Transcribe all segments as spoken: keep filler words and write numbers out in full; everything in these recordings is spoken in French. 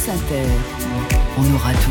Inter. On aura tout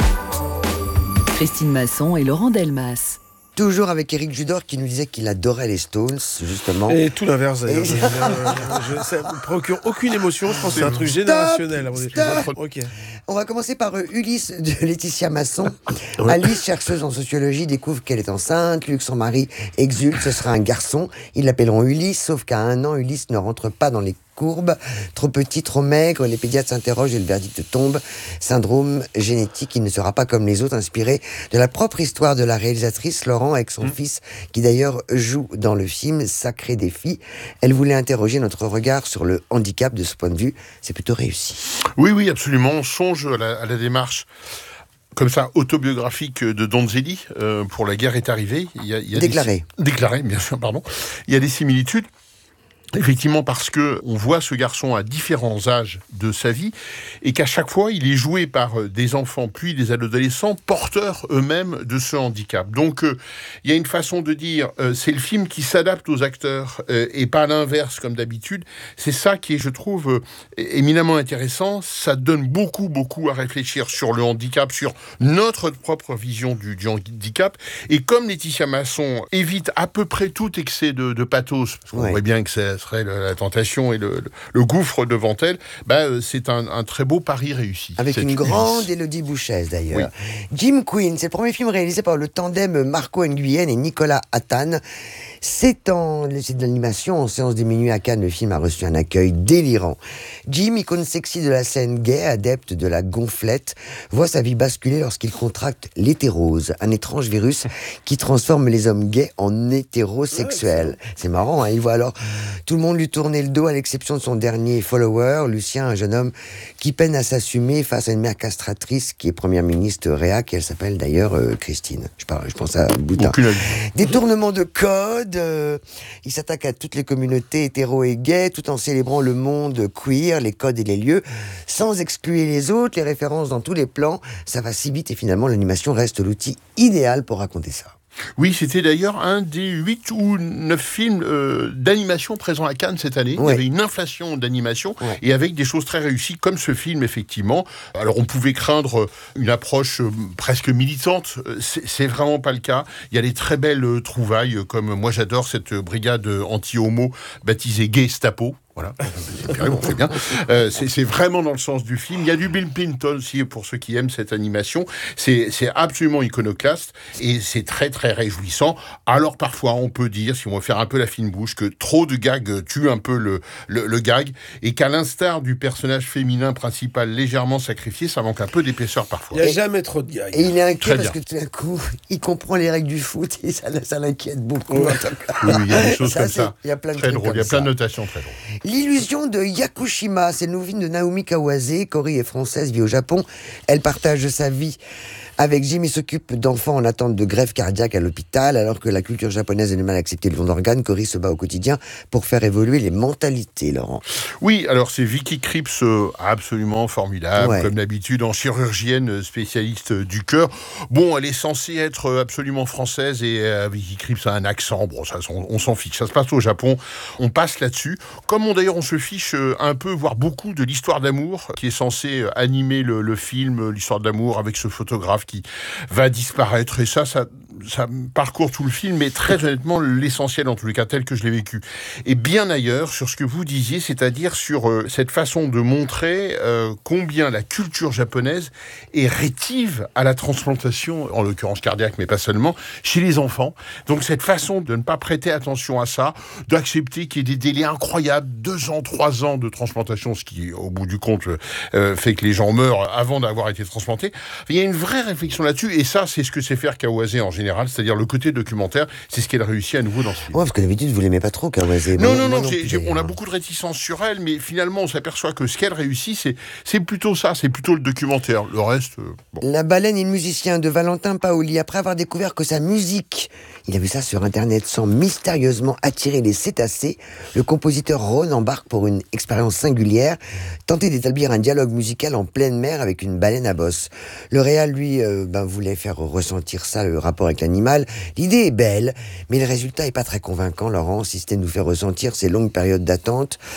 vu. Christine Masson et Laurent Delmas. Toujours avec Éric Judor qui nous disait qu'il adorait les Stones, justement. Et tout l'inverse, d'ailleurs. Je, je, je, ça ne me procure aucune émotion. Je pense que c'est un truc générationnel. Stop, stop. Okay. On va commencer par euh, Ulysse de Laetitia Masson. Ouais. Alice, chercheuse en sociologie, découvre qu'elle est enceinte. Luc, son mari, exulte. Ce sera un garçon. Ils l'appelleront Ulysse, sauf qu'à un an, Ulysse ne rentre pas dans les courbes. Trop petit, trop maigre. Les pédiatres s'interrogent et le verdict tombe. Syndrome génétique. Il ne sera pas comme les autres, inspiré de la propre histoire de la réalisatrice Laurent avec son mmh. fils, qui d'ailleurs joue dans le film Sacré défi. Elle voulait interroger notre regard sur le handicap de ce point de vue. C'est plutôt réussi. Oui, oui, absolument. On songe à la, à la démarche comme ça, autobiographique de Donzelli, euh, pour La guerre est arrivée. Il y a, il y a déclaré. Des, déclaré, bien sûr, pardon. Il y a des similitudes. Effectivement, parce que on voit ce garçon à différents âges de sa vie et qu'à chaque fois, il est joué par des enfants puis des adolescents porteurs eux-mêmes de ce handicap. Donc, euh, il y a une façon de dire, euh, c'est le film qui s'adapte aux acteurs euh, et pas l'inverse comme d'habitude. C'est ça qui est, je trouve, euh, éminemment intéressant. Ça donne beaucoup, beaucoup à réfléchir sur le handicap, sur notre propre vision du, du handicap. Et comme Laetitia Masson évite à peu près tout excès de, de pathos, parce qu'on ouais. voit bien que c'est serait la tentation et le, le, le gouffre devant elle, bah, c'est un, un très beau pari réussi. Avec une Ulysse. Grande Élodie Bouchèze, d'ailleurs. Oui. Jim Queen, c'est le premier film réalisé par le tandem Marco Nguyen et Nicolas Attane. C'est, en, c'est de l'animation en séance des minuit à Cannes. Le film a reçu un accueil délirant. Jim, icône sexy de la scène gay, adepte de la gonflette, voit sa vie basculer lorsqu'il contracte l'hétérose, un étrange virus qui transforme les hommes gays en hétérosexuels. C'est marrant, hein, il voit alors tout le monde lui tourner le dos, à l'exception de son dernier follower, Lucien, un jeune homme qui peine à s'assumer face à une mère castratrice qui est première ministre réac, et elle s'appelle d'ailleurs euh, Christine. Je, parle, je pense à Boutin. Détournement de code, euh, il s'attaque à toutes les communautés hétéro et gays, tout en célébrant le monde queer, les codes et les lieux, sans exclure les autres, les références dans tous les plans. Ça va si vite et finalement l'animation reste l'outil idéal pour raconter ça. Oui, c'était d'ailleurs un des huit ou neuf films euh, d'animation présents à Cannes cette année. Ouais. Il y avait une inflation d'animation ouais. et avec des choses très réussies comme ce film, effectivement. Alors, on pouvait craindre une approche euh, presque militante. C'est, c'est vraiment pas le cas. Il y a des très belles euh, trouvailles, comme moi j'adore cette brigade anti-homo baptisée Gestapo. Voilà, on fait bien. Euh, c'est, c'est vraiment dans le sens du film. Il y a du Bill Clinton aussi pour ceux qui aiment cette animation. C'est, c'est absolument iconoclaste et c'est très très réjouissant. Alors parfois on peut dire, si on veut faire un peu la fine bouche, que trop de gags tuent un peu le, le, le gag et qu'à l'instar du personnage féminin principal légèrement sacrifié, ça manque un peu d'épaisseur parfois. Il n'y a jamais trop de gags. Et il est inquiet parce que tout d'un coup, il comprend les règles du foot et ça, ça l'inquiète beaucoup. Ouais. Oui, il y a des choses ça, comme ça. Il y a plein de très trucs drôles. comme Il y a plein ça. de notations très drôles. L'illusion de Yakushima, c'est le nouveau film de Naomi Kawase. Cory est française, vit au Japon. Elle partage sa vie avec Jim. Il s'occupe d'enfants en attente de greffe cardiaque à l'hôpital. Alors que la culture japonaise a du mal à accepter le don d'organes, Cory se bat au quotidien pour faire évoluer les mentalités, Laurent. Oui, alors c'est Vicky Krieps, euh, absolument formidable, ouais. comme d'habitude, en chirurgienne spécialiste du cœur. Bon, elle est censée être absolument française et euh, Vicky Krieps a un accent. Bon, ça, on, on s'en fiche. Ça se passe au Japon. On passe là-dessus. Comme on, d'ailleurs, on se fiche euh, un peu, voire beaucoup, de l'histoire d'amour qui est censée animer le, le film, l'histoire d'amour avec ce photographe qui va disparaître. Et ça, ça, ça parcourt tout le film, mais très honnêtement, l'essentiel, en tous les cas, tel que je l'ai vécu. Et bien ailleurs, sur ce que vous disiez, c'est-à-dire sur euh, cette façon de montrer euh, combien la culture japonaise est rétive à la transplantation, en l'occurrence cardiaque, mais pas seulement, chez les enfants. Donc cette façon de ne pas prêter attention à ça, d'accepter qu'il y ait des délais incroyables, deux ans, trois ans de transplantation, ce qui, au bout du compte, euh, fait que les gens meurent avant d'avoir été transplantés. Il y a une vraie réflexion là-dessus, et ça, c'est ce que sait faire Kawase en général, c'est-à-dire le côté documentaire, c'est ce qu'elle a réussi à nouveau dans ce film. Ouais, parce que d'habitude, vous l'aimez pas trop, Kawase. Non, non, non, non j'ai, j'ai, on a beaucoup de réticence sur elle, mais finalement, on s'aperçoit que ce qu'elle réussit, c'est, c'est plutôt ça, c'est plutôt le documentaire. Le reste, euh, bon. La baleine et le musicien de Valentin Paoli, après avoir découvert que sa musique, il a vu ça sur Internet, sans mystérieusement attirer les cétacés, le compositeur Ron embarque pour une expérience singulière, tenter d'établir un dialogue musical en pleine mer avec une baleine à bosse. Le réal, lui, euh, ben, voulait faire ressentir ça, le rapport avec l'animal. L'idée est belle, mais le résultat est pas très convaincant, Laurent, si c'était de nous faire ressentir ces longues périodes d'attente.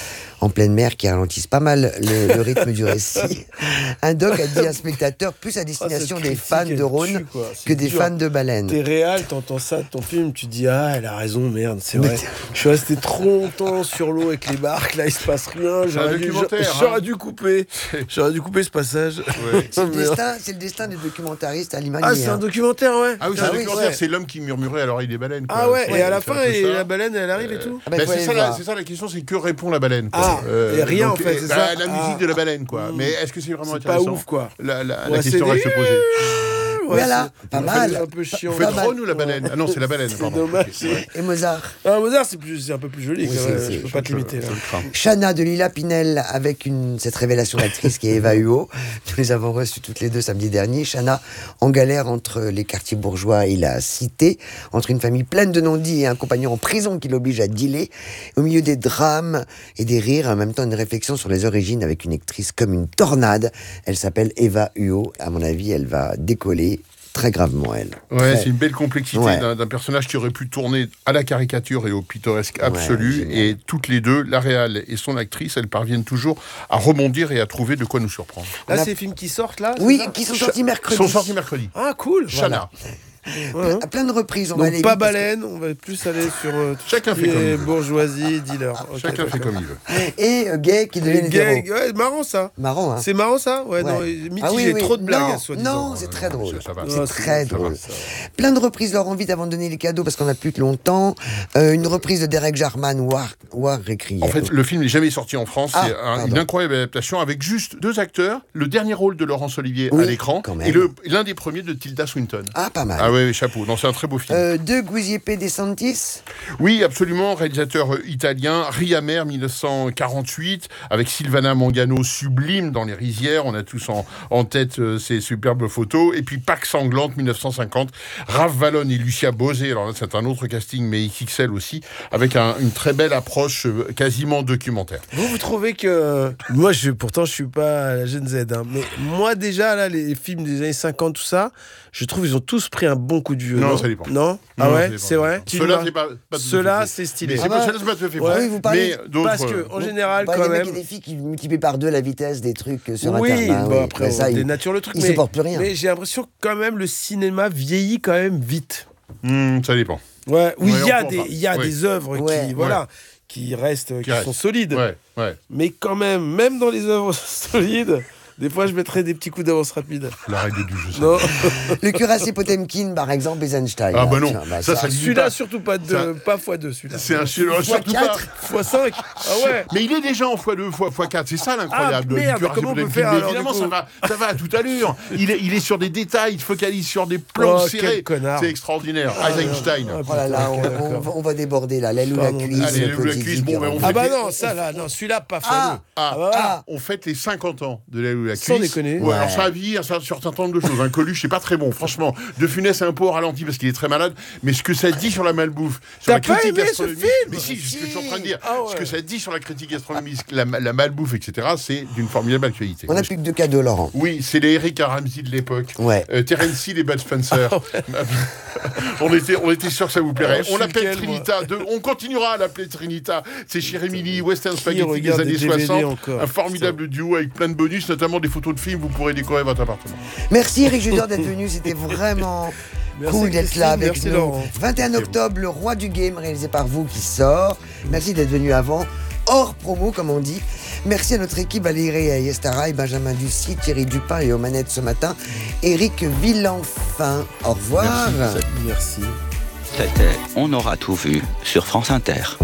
en pleine mer qui ralentissent pas mal le, le rythme du récit. Un doc a dit à un spectateur plus à destination oh, des fans de Rhône que des dur. fans de baleines. T'es réel, t'entends ça de ton film, tu dis ah elle a raison, merde, c'est vrai. Je suis resté trop longtemps sur l'eau avec les barques, là il se passe rien. J'aurais dû, j'aurais hein. dû couper, j'aurais dû couper ce passage. Ouais. C'est, le destin, c'est le destin des documentaristes alimentaires. Ah c'est un documentaire, ouais. Ah oui, c'est ah, un oui, documentaire, ouais. C'est l'homme qui murmurait à l'oreille des baleines. Quoi. Ah ouais, ouais, et à la fin, et la baleine elle arrive et tout. Ah bah, bah, c'est, ça la, c'est ça la question, c'est que répond la baleine. Quoi. Ah, euh, et rien donc, en fait, c'est bah, ça. La musique ah. de la baleine, quoi. Mais est-ce que c'est vraiment c'est intéressant? pas ouf, quoi. La, la, ouais, la question reste posée. Ouais, voilà, pas mal. Un peu chiant. Vous faites Rhône ou la baleine? Ah non, c'est la baleine. C'est dommage. Et Mozart. Ah, Mozart, c'est, plus, c'est un peu plus joli. Oui, c'est, c'est, je peux pas te limiter. Chana de Lila Pinel avec une, cette révélation d'actrice qui est Eva Huot. Nous les avons reçues toutes les deux samedi dernier. Chana en galère entre les quartiers bourgeois et la cité, entre une famille pleine de non-dits et un compagnon en prison qui l'oblige à dealer. Au milieu des drames et des rires, en même temps une réflexion sur les origines avec une actrice comme une tornade. Elle s'appelle Eva Huot. À mon avis, elle va décoller. Très gravement, elle. Ouais, Très... c'est une belle complexité ouais. d'un, d'un personnage qui aurait pu tourner à la caricature et au pittoresque absolu. Ouais, et toutes les deux, la réal et son actrice, elles parviennent toujours à rebondir et à trouver de quoi nous surprendre. Là, a... c'est les films qui sortent, là? Oui, qui sont sortis mercredi. Sont sortis mercredi. Ah, cool. Chana. Voilà. Ouais. À plein de reprises. On Donc va aller pas baleine, que... on va plus aller sur euh, chacun fait comme il veut. Bourgeoisie, dealer. Okay, chacun fait comme il veut. Et euh, gay qui devient gay, ouais, marrant ça. Marrant, hein. C'est marrant ça, ouais. ouais. Non, mitigé, ah oui, oui. Trop de blagues. Non, non c'est très drôle. Ça, ça va. C'est non, très c'est drôle. Ça va, ça plein de reprises. Laurent, vite avant de donner les cadeaux parce qu'on n'a plus de longtemps. Euh, une reprise de Derek Jarman, War, War Récrié. En fait, le film n'est jamais sorti en France. Ah, c'est un, une incroyable adaptation avec juste deux acteurs. Le dernier rôle de Laurence Olivier oui, à l'écran et le, l'un des premiers de Tilda Swinton. Ah, pas mal. Ah oui, chapeau. Non, c'est un très beau film. Euh, de Giuseppe De Santis. Oui, absolument, réalisateur italien, Riamer dix-neuf cent quarante-huit, avec Silvana Mangano sublime dans Les Rizières, on a tous en, en tête euh, ces superbes photos, et puis Pâques sanglantes dix-neuf cent cinquante, Raph Vallone et Lucia Bosé, alors là c'est un autre casting, mais X X L aussi, avec un, une très belle approche euh, quasiment documentaire. Vous, vous trouvez que... Moi, je, pourtant, je suis pas la Gen Z, hein, mais moi déjà, là, les films des années cinquante, tout ça, je trouve qu'ils ont tous pris un bon coup de vieux. Non, non ça dépend. Non Ah non, ouais, c'est vrai. Ceux-là, c'est pas, pas Ceux-là, c'est stylé. C'est pas, c'est pas tout à fait ouais, oui, vous parlez, mais d'autres. Parce que, en général, bah, quand même. Il y a des filles qui multiplient par deux la vitesse des trucs sur oui, Internet. Bah, oui, après, ça, on dénature le truc. Ils mais, ne supportent plus rien. Mais j'ai l'impression que, quand même, le cinéma vieillit quand même vite. Mmh, ça dépend. Ouais, oui, il ouais, y a des, il y a oui. des œuvres ouais. qui, voilà, ouais. qui restent, qui, qui reste. sont solides. Ouais, ouais. Mais quand même, même dans les œuvres solides. Des fois, je mettrais des petits coups d'avance rapide. La règle du jeu. Non. Le cuirassé Potemkin, par exemple, Eisenstein. Ah bah non, bah, ça, ça, ça celui-là, pas. surtout pas de, ça... pas fois deux, celui-là. C'est un celui-là, surtout pas. fois cinq. Ah ouais. Mais il est déjà en fois deux, fois, fois quatre. C'est ça l'incroyable. Ah merde, comment on peut faire mais alors, évidemment, ça va, ça va à toute allure. Il est, il est sur des détails, il focalise sur des plans oh, serrés. C'est extraordinaire. Ah, Eisenstein. Ah, oh là là, on, on, on va déborder là. L'aile ou la cuisse. Allez, l'aile ou la cuisse. Bon, on ah bah non, ça là, non, celui-là pas fameux. Ah, ah, on fête les cinquante ans de l'aile ou la cuisse. Sans déconner. Ouais, alors ça a vieilli sur un certain nombre de choses. Un Coluche, c'est pas très bon, franchement. De Funès est un peu au ralenti parce qu'il est très malade. Mais ce que ça dit sur la malbouffe, sur la critique gastronomique, mais si, c'est ce que je suis en train de dire. Ah ouais. Ce que ça dit sur la critique gastronomique, la, la malbouffe, et cetera, c'est d'une formidable actualité. On n'a plus que deux cadeaux, Laurent. Oui, c'est les Eric Ramsey de l'époque. Ouais. Euh, Terence Hill et Bud Spencer. Ah ouais. on était, on était sûr que ça vous plairait. Oh, on l'appelle Trinita. De, on continuera à l'appeler Trinita. C'est Chirimini, Western Spaghetti des années soixante. Un formidable duo avec plein de bonus, notamment des photos de films. Vous pourrez décorer votre appartement. Merci Eric Judor d'être venu, c'était vraiment merci cool d'être là avec merci nous. Laurent. vingt et un octobre, Le Roi du Game, réalisé par vous, qui sort. Merci d'être venu avant, hors promo comme on dit. Merci à notre équipe, Valérie Ayestara, Benjamin Ducy, Thierry Dupin et aux manettes ce matin, Éric Villenfin. Au revoir. Merci. merci. C'était On aura tout vu sur France Inter.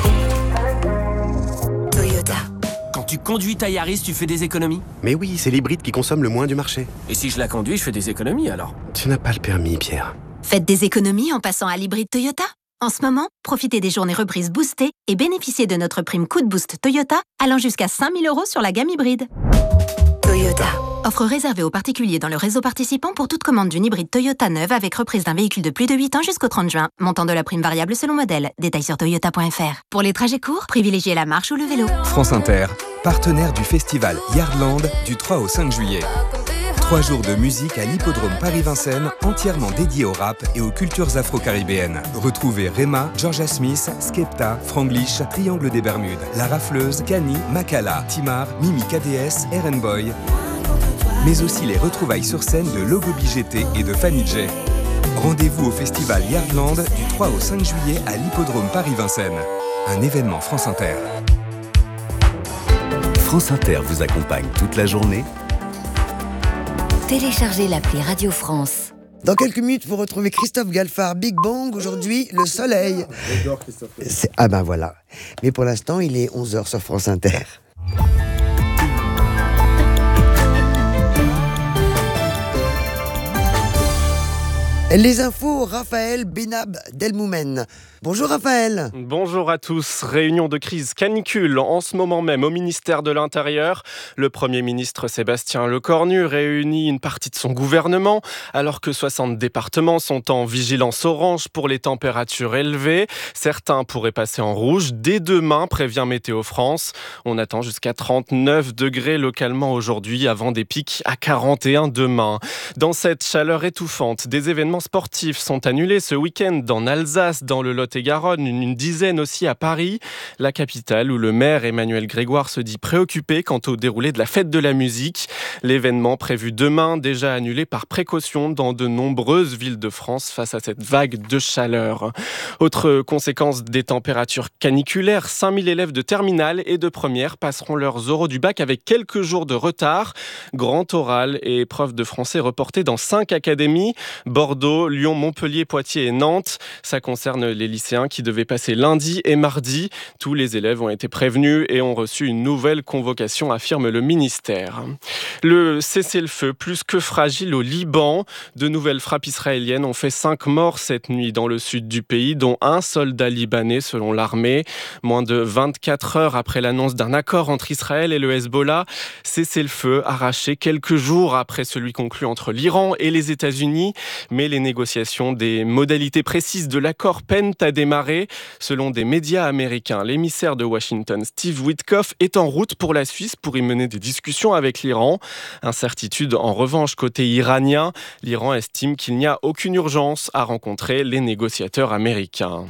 Quand tu conduis ta Yaris, tu fais des économies? Mais oui, c'est l'hybride qui consomme le moins du marché. Et si je la conduis, je fais des économies alors? Tu n'as pas le permis, Pierre. Faites des économies en passant à l'hybride Toyota. En ce moment, profitez des journées reprises boostées et bénéficiez de notre prime coup de boost Toyota allant jusqu'à cinq mille euros sur la gamme hybride. Toyota. Offre réservée aux particuliers dans le réseau participant pour toute commande d'une hybride Toyota neuve avec reprise d'un véhicule de plus de huit ans jusqu'au trente juin. Montant de la prime variable selon modèle. Détails sur toyota point f r. Pour les trajets courts, privilégiez la marche ou le vélo. France Inter, partenaire du festival Yardland du trois au cinq juillet. Trois jours de musique à l'hippodrome Paris-Vincennes, entièrement dédié au rap et aux cultures afro-caribéennes. Retrouvez Rema, Georgia Smith, Skepta, Franglish, Triangle des Bermudes, La Rafleuse, Kani, Makala, Timar, Mimi K D S, Eren Boy, mais aussi les retrouvailles sur scène de Logo B G T et de Fanny J. Rendez-vous au festival Yardland du trois au cinq juillet à l'hippodrome Paris-Vincennes. Un événement France Inter. France Inter vous accompagne toute la journée. Téléchargez l'appli Radio France. Dans quelques minutes, vous retrouvez Christophe Galfard, Big Bang. Aujourd'hui, le soleil. J'adore Christophe. C'est... Ah ben voilà. Mais pour l'instant, il est onze heures sur France Inter. Les infos, Raphaël Benab Delmoumen. Bonjour Raphaël. Bonjour à tous. Réunion de crise canicule en ce moment même au ministère de l'Intérieur. Le Premier ministre Sébastien Lecornu réunit une partie de son gouvernement alors que soixante départements sont en vigilance orange pour les températures élevées. Certains pourraient passer en rouge dès demain, prévient Météo France. On attend jusqu'à trente-neuf degrés localement aujourd'hui avant des pics à quarante et un demain. Dans cette chaleur étouffante, des événements sportifs sont annulés ce week-end en Alsace, dans le Lot-et-Garonne, une dizaine aussi à Paris, la capitale où le maire Emmanuel Grégoire se dit préoccupé quant au déroulé de la fête de la musique. L'événement prévu demain, déjà annulé par précaution dans de nombreuses villes de France face à cette vague de chaleur. Autre conséquence des températures caniculaires, cinq mille élèves de terminale et de première passeront leurs oraux du bac avec quelques jours de retard. Grand oral et épreuve de français reportées dans cinq académies, Bordeaux, Lyon, Montpellier, Poitiers et Nantes. Ça concerne les lycéens qui devaient passer lundi et mardi. Tous les élèves ont été prévenus et ont reçu une nouvelle convocation, affirme le ministère. Le cessez-le-feu plus que fragile au Liban. De nouvelles frappes israéliennes ont fait cinq morts cette nuit dans le sud du pays, dont un soldat libanais selon l'armée. Moins de vingt-quatre heures après l'annonce d'un accord entre Israël et le Hezbollah, cessez-le-feu arraché quelques jours après celui conclu entre l'Iran et les États-Unis. Mais les négociations des modalités précises de l'accord peinent à démarrer. Selon des médias américains, l'émissaire de Washington, Steve Witkoff, est en route pour la Suisse pour y mener des discussions avec l'Iran. Incertitude en revanche côté iranien. L'Iran estime qu'il n'y a aucune urgence à rencontrer les négociateurs américains.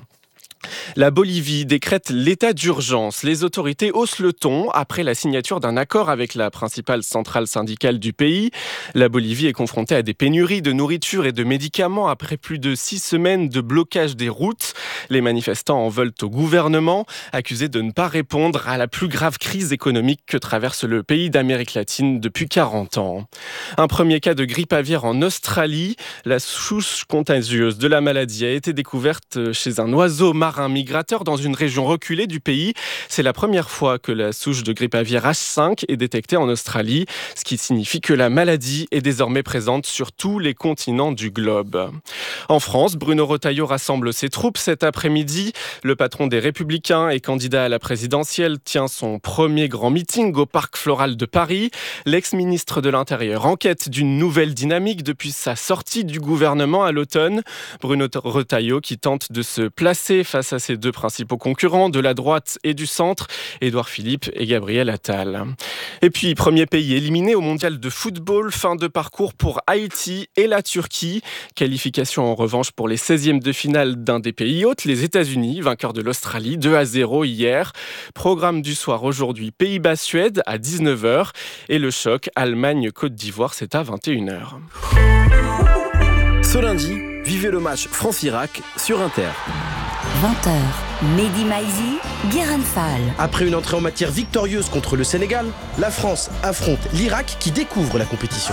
La Bolivie décrète l'état d'urgence. Les autorités haussent le ton après la signature d'un accord avec la principale centrale syndicale du pays. La Bolivie est confrontée à des pénuries de nourriture et de médicaments après plus de six semaines de blocage des routes. Les manifestants en veulent au gouvernement, accusés de ne pas répondre à la plus grave crise économique que traverse le pays d'Amérique latine depuis quarante ans. Un premier cas de grippe aviaire en Australie. La souche contagieuse de la maladie a été découverte chez un oiseau marin migrateur dans une région reculée du pays. C'est la première fois que la souche de grippe aviaire H cinq est détectée en Australie, ce qui signifie que la maladie est désormais présente sur tous les continents du globe. En France, Bruno Retailleau rassemble ses troupes cet après-midi. Le patron des Républicains et candidat à la présidentielle tient son premier grand meeting au Parc Floral de Paris. L'ex-ministre de l'Intérieur enquête d'une nouvelle dynamique depuis sa sortie du gouvernement à l'automne. Bruno Retailleau qui tente de se placer face à ses deux principaux concurrents de la droite et du centre, Édouard Philippe et Gabriel Attal. Et puis, premier pays éliminé au mondial de football, fin de parcours pour Haïti et la Turquie. Qualification en revanche pour les seizièmes de finale d'un des pays hôtes, les États-Unis, vainqueurs de l'Australie, deux à zéro hier. Programme du soir aujourd'hui, Pays-Bas-Suède à dix-neuf heures et le choc Allemagne-Côte d'Ivoire, c'est à vingt et une heures. Ce lundi, vivez le match France-Irak sur Inter. vingt heures, Mehdi Maizi, Guérin Fall. Après une entrée en matière victorieuse contre le Sénégal, la France affronte l'Irak qui découvre la compétition.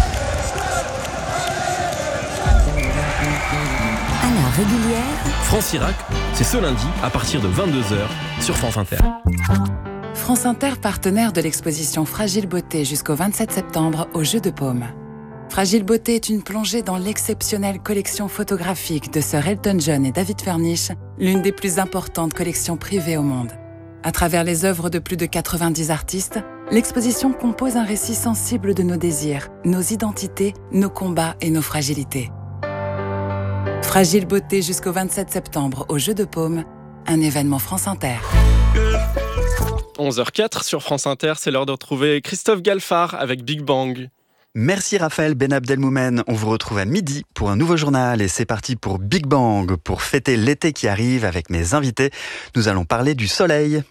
À la régulière, France-Irak, c'est ce lundi à partir de vingt-deux heures sur France Inter. France Inter, partenaire de l'exposition Fragile Beauté jusqu'au vingt-sept septembre au Jeu de Paume. Fragile Beauté est une plongée dans l'exceptionnelle collection photographique de Sir Elton John et David Furnish, l'une des plus importantes collections privées au monde. À travers les œuvres de plus de quatre-vingt-dix artistes, l'exposition compose un récit sensible de nos désirs, nos identités, nos combats et nos fragilités. Fragile Beauté jusqu'au vingt-sept septembre au Jeu de Paume, un événement France Inter. onze heures zéro quatre sur France Inter, c'est l'heure de retrouver Christophe Galfard avec Big Bang. Merci Raphaël Benabdelmoumen. On vous retrouve à midi pour un nouveau journal et c'est parti pour Big Bang, pour fêter l'été qui arrive avec mes invités. Nous allons parler du soleil.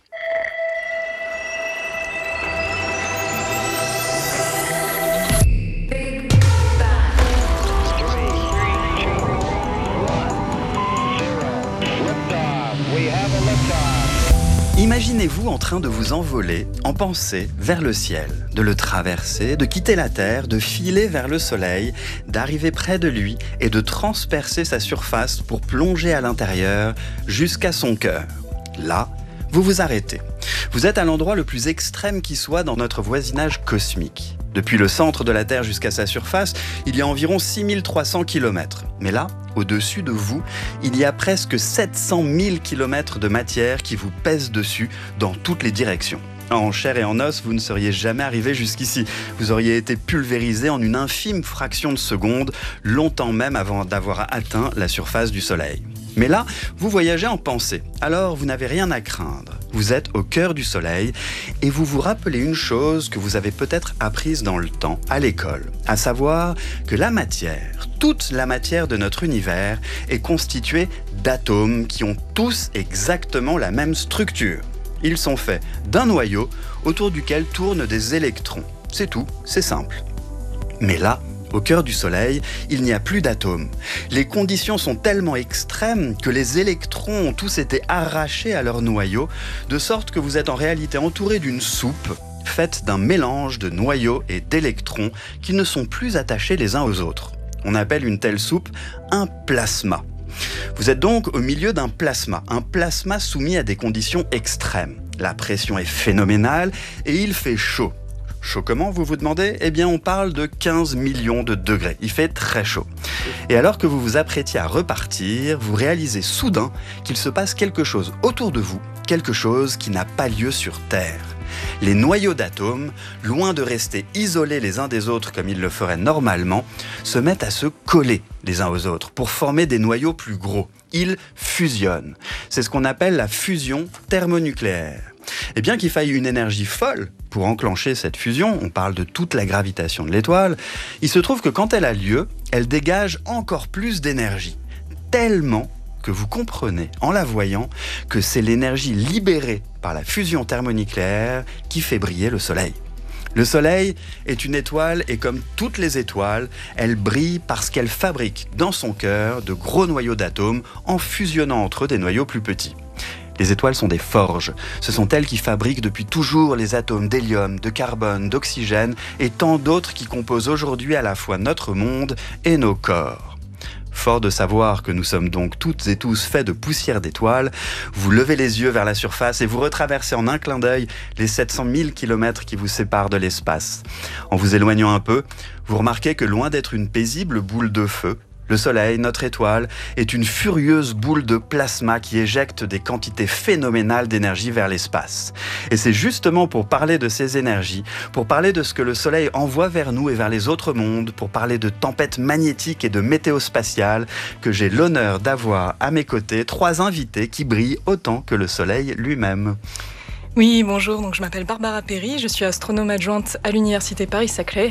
Imaginez-vous en train de vous envoler en pensée vers le ciel, de le traverser, de quitter la Terre, de filer vers le Soleil, d'arriver près de lui et de transpercer sa surface pour plonger à l'intérieur jusqu'à son cœur. Là, vous vous arrêtez. Vous êtes à l'endroit le plus extrême qui soit dans notre voisinage cosmique. Depuis le centre de la Terre jusqu'à sa surface, il y a environ six mille trois cents kilomètres. Mais là, au-dessus de vous, il y a presque sept cent mille kilomètres de matière qui vous pèse dessus dans toutes les directions. En chair et en os, vous ne seriez jamais arrivé jusqu'ici. Vous auriez été pulvérisé en une infime fraction de seconde, longtemps même avant d'avoir atteint la surface du Soleil. Mais là, vous voyagez en pensée, alors vous n'avez rien à craindre. Vous êtes au cœur du Soleil et vous vous rappelez une chose que vous avez peut-être apprise dans le temps, à l'école, à savoir que la matière, toute la matière de notre univers, est constituée d'atomes qui ont tous exactement la même structure. Ils sont faits d'un noyau autour duquel tournent des électrons. C'est tout, c'est simple. Mais là, au cœur du Soleil, il n'y a plus d'atomes. Les conditions sont tellement extrêmes que les électrons ont tous été arrachés à leur noyau, de sorte que vous êtes en réalité entouré d'une soupe faite d'un mélange de noyaux et d'électrons qui ne sont plus attachés les uns aux autres. On appelle une telle soupe un plasma. Vous êtes donc au milieu d'un plasma, un plasma soumis à des conditions extrêmes. La pression est phénoménale et il fait chaud. Chaud comment, vous vous demandez ? Eh bien, on parle de quinze millions de degrés. Il fait très chaud. Et alors que vous vous apprêtiez à repartir, vous réalisez soudain qu'il se passe quelque chose autour de vous, quelque chose qui n'a pas lieu sur Terre. Les noyaux d'atomes, loin de rester isolés les uns des autres comme ils le feraient normalement, se mettent à se coller les uns aux autres pour former des noyaux plus gros. Ils fusionnent. C'est ce qu'on appelle la fusion thermonucléaire. Et bien qu'il faille une énergie folle pour enclencher cette fusion, on parle de toute la gravitation de l'étoile, il se trouve que quand elle a lieu, elle dégage encore plus d'énergie. Tellement que vous comprenez, en la voyant, que c'est l'énergie libérée par la fusion thermonucléaire qui fait briller le Soleil. Le Soleil est une étoile et comme toutes les étoiles, elle brille parce qu'elle fabrique dans son cœur de gros noyaux d'atomes en fusionnant entre eux des noyaux plus petits. Les étoiles sont des forges. Ce sont elles qui fabriquent depuis toujours les atomes d'hélium, de carbone, d'oxygène et tant d'autres qui composent aujourd'hui à la fois notre monde et nos corps. Fort de savoir que nous sommes donc toutes et tous faits de poussière d'étoiles, vous levez les yeux vers la surface et vous retraversez en un clin d'œil les sept cent mille kilomètres qui vous séparent de l'espace. En vous éloignant un peu, vous remarquez que loin d'être une paisible boule de feu, le Soleil, notre étoile, est une furieuse boule de plasma qui éjecte des quantités phénoménales d'énergie vers l'espace. Et c'est justement pour parler de ces énergies, pour parler de ce que le Soleil envoie vers nous et vers les autres mondes, pour parler de tempêtes magnétiques et de météo spatiale, que j'ai l'honneur d'avoir à mes côtés trois invités qui brillent autant que le Soleil lui-même. Oui, bonjour, donc je m'appelle Barbara Perry, je suis astronome adjointe à l'Université Paris-Saclay